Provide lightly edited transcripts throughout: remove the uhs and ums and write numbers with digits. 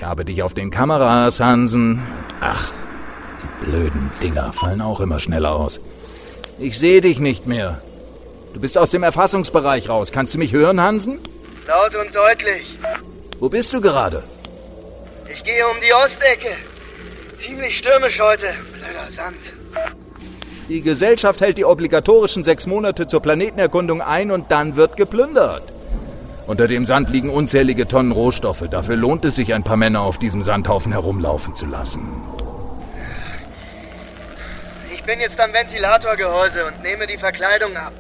Ich habe dich auf den Kameras, Hansen. Ach, die blöden Dinger fallen auch immer schneller aus. Ich sehe dich nicht mehr. Du bist aus dem Erfassungsbereich raus. Kannst du mich hören, Hansen? Laut und deutlich. Wo bist du gerade? Ich gehe um die Ostecke. Ziemlich stürmisch heute. Blöder Sand. Die Gesellschaft hält die obligatorischen 6 Monate zur Planetenerkundung ein und dann wird geplündert. Unter dem Sand liegen unzählige Tonnen Rohstoffe. Dafür lohnt es sich, ein paar Männer auf diesem Sandhaufen herumlaufen zu lassen. Ich bin jetzt am Ventilatorgehäuse und nehme die Verkleidung ab.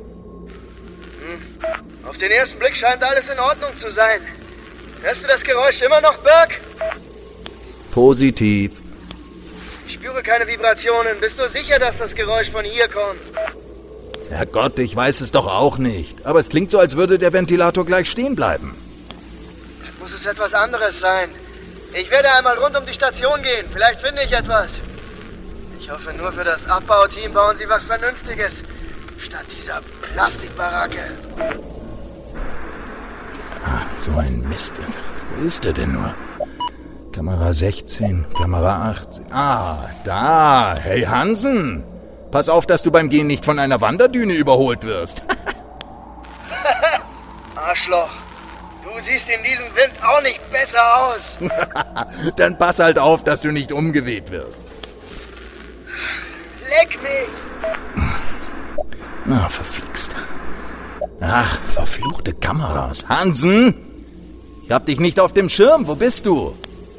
Auf den ersten Blick scheint alles in Ordnung zu sein. Hörst du das Geräusch immer noch, Burke? Positiv. Ich spüre keine Vibrationen. Bist du sicher, dass das Geräusch von hier kommt? Herrgott, ich weiß es doch auch nicht. Aber es klingt so, als würde der Ventilator gleich stehen bleiben. Dann muss es etwas anderes sein. Ich werde einmal rund um die Station gehen. Vielleicht finde ich etwas. Ich hoffe, nur für das Abbauteam bauen sie was Vernünftiges. Statt dieser Plastikbaracke. Ah, so ein Mist. Wo ist er denn nur? Kamera 16, Kamera 18. Ah, da. Hey, Hansen. Pass auf, dass du beim Gehen nicht von einer Wanderdüne überholt wirst. Arschloch. Du siehst in diesem Wind auch nicht besser aus. Dann pass halt auf, dass du nicht umgeweht wirst. Leck mich. Na, verflixt. Ach, verfluchte Kameras. Hansen! Ich hab dich nicht auf dem Schirm. Wo bist du?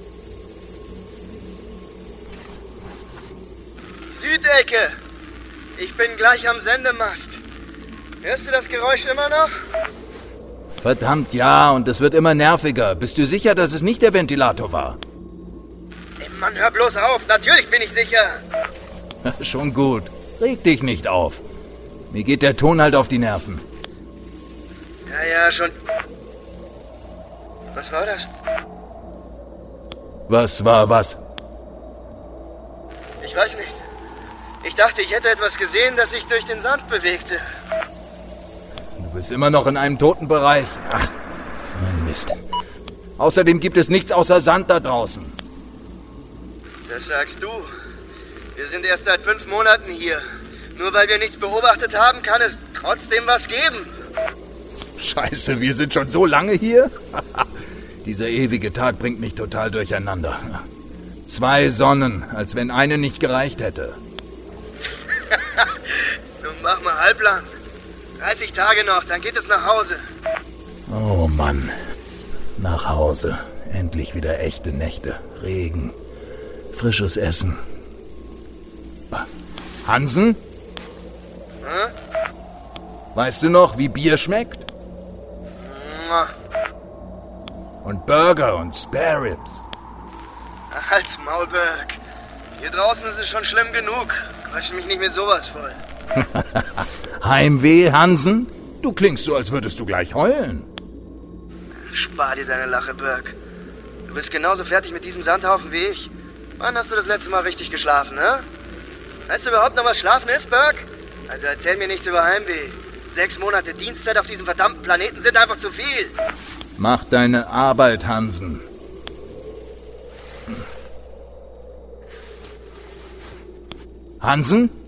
Südecke. Ich bin gleich am Sendemast. Hörst du das Geräusch immer noch? Verdammt, ja, und es wird immer nerviger. Bist du sicher, dass es nicht der Ventilator war? Ey, Mann, hör bloß auf. Natürlich bin ich sicher. Schon gut. Reg dich nicht auf. Mir geht der Ton halt auf die Nerven. Ja, schon. Was war das? Was war was? Ich weiß nicht. Ich dachte, ich hätte etwas gesehen, das sich durch den Sand bewegte. Du bist immer noch in einem toten Bereich. Ach, so ein Mist. Außerdem gibt es nichts außer Sand da draußen. Das sagst du. Wir sind erst seit 5 Monaten hier. Nur weil wir nichts beobachtet haben, kann es trotzdem was geben. Scheiße, wir sind schon so lange hier? Dieser ewige Tag bringt mich total durcheinander. 2 Sonnen, als wenn eine nicht gereicht hätte. Nun mach mal halblang. 30 Tage noch, dann geht es nach Hause. Oh Mann. Nach Hause. Endlich wieder echte Nächte. Regen. Frisches Essen. Hansen? Hm? Weißt du noch, wie Bier schmeckt? Und Burger und Spare Ribs. Halt's Maul, Burke. Hier draußen ist es schon schlimm genug. Quatsch mich nicht mit sowas voll. Heimweh, Hansen? Du klingst so, als würdest du gleich heulen. Spar dir deine Lache, Burke. Du bist genauso fertig mit diesem Sandhaufen wie ich. Wann hast du das letzte Mal richtig geschlafen, ne? Weißt du überhaupt noch, was Schlafen ist, Burke? Also erzähl mir nichts über Heimweh. 6 Monate Dienstzeit auf diesem verdammten Planeten sind einfach zu viel. Mach deine Arbeit, Hansen. Hansen?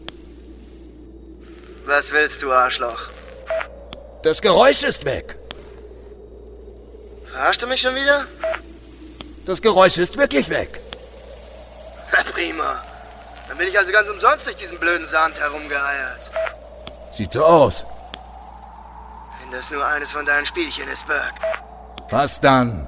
Was willst du, Arschloch? Das Geräusch ist weg. Verarschst du mich schon wieder? Das Geräusch ist wirklich weg. Na prima. Dann bin ich also ganz umsonst durch diesen blöden Sand herumgeeiert. Sieht so aus. Wenn das nur eines von deinen Spielchen ist, Burke. Was dann?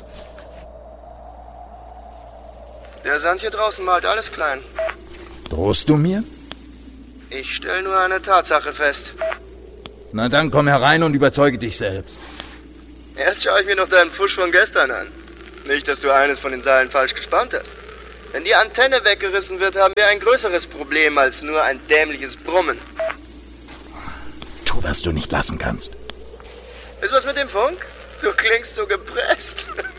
Der Sand hier draußen malt alles klein. Drohst du mir? Ich stelle nur eine Tatsache fest. Na dann komm herein und überzeuge dich selbst. Erst schaue ich mir noch deinen Pfusch von gestern an. Nicht, dass du eines von den Seilen falsch gespannt hast. Wenn die Antenne weggerissen wird, haben wir ein größeres Problem als nur ein dämliches Brummen. Tu, was du nicht lassen kannst. Ist was mit dem Funk? Du klingst so gepresst.